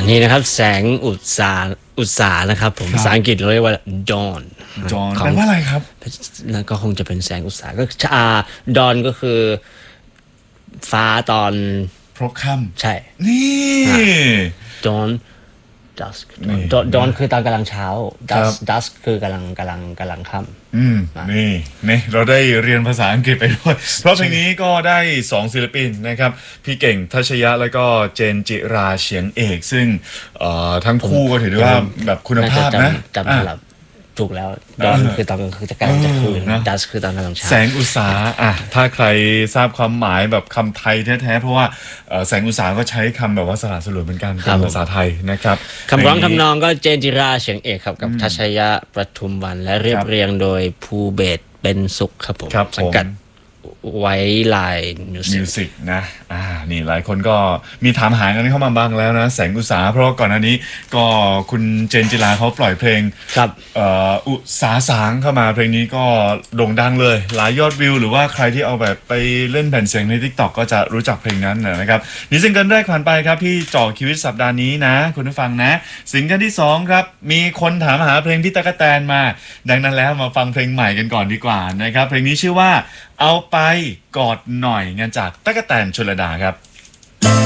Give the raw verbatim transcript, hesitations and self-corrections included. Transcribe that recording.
นี่นะครับแสงอุตสาอุตสานะครับผมภาษาอังกฤษเราเรียกว่า dawn จอนแปลว่าอะไรครับนั่นก็คงจะเป็นแสงอุตสาก็อ่า dawn ก็คือฟ้าตอนพรบค่ำใช่นี่ dawn dusk dawn dawn คือตอนกำลังเช้า dusk dusk คือกำลังกำลังกำลังค่ำอืมนี่นี่เราได้เรียนภาษาอังกฤษไปด้วยเพราะเพลงนี้ก็ได้สองศิลปินนะครับพี่เก่งทัชยะแล้วก็เจนจิราเฉียงเอกซึ่งเอ่อทั้งคู่ก็ถือได้ว่าแบบคุณภาพนะจำสลับถูกแล้วดอนคือตอนกลางคืนจะกลางจะคืนดัสคือตอนกลางเช้าแสงอุตสาอ่ะถ้าใครทราบความหมายแบบคำไทยแท้ๆเพราะว่าแสงอุตสาก็ใช้คำแบบว่าสละสลวยเหมือนกันเป็นภาษาไทยนะครับคำร้องทำนองก็เจนจิราเฉียงเอกครับกับทัชยะประทุมวันและเรียบเรียงโดยภูเบศเป็นสุขครับผมสังกัดไว้ลายมิวสิกนะอ่านี่หลายคนก็มีถามหากันเข้ามาบ้างแล้วนะแสงอุตสาเพราะก่อนหน้านี้ก็คุณเจนจิราเขาปล่อยเพลงครับเอ่ออุสาสางเข้ามาเพลงนี้ก็โด่งดังเลยหลายยอดวิวหรือว่าใครที่เอาแบบไปเล่นแผ่นเสียงใน TikTok ก็จะรู้จักเพลงนั้นนะครับนี่ซิงเกิลแรกผ่านไปครับพี่จ่อชีวิตสัปดาห์นี้นะคุณผู้ฟังนะซิงเกิลที่สองครับมีคนถามหาเพลงพี่ตั๊กแตนมาดังนั้นแล้วมาฟังเพลงใหม่กันก่อนดีกว่านะครับเพลงนี้ชื่อว่าเอาไปกอดหน่อยงานจากตั๊กแตนชลดาครับ